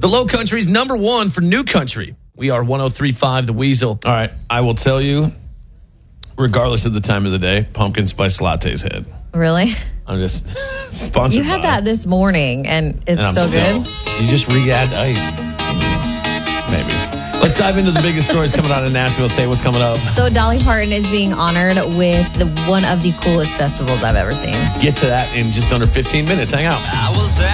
The Low Country's number one for new country. We are 103.5 The Weasel. All right, I will tell you, regardless of the time of the day, pumpkin spice latte's hit. Really? I'm just sponsored. You had that this morning, and it's still good? You just re-add ice. Maybe. Let's dive into the biggest stories coming out of Nashville. Tay, what's coming up? So Dolly Parton is being honored with one of the coolest festivals I've ever seen. Get to that in just under 15 minutes. Hang out. I was